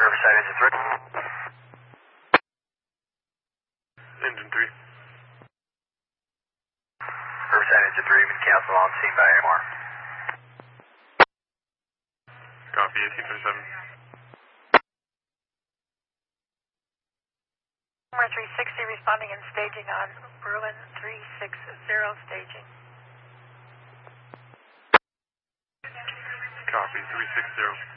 Riverside engine 3. Engine 3. Riverside engine 3, we cancel on scene by AMR. Copy, 1837. AMR 360 responding and staging on Bruin 360 staging. Copy, 360.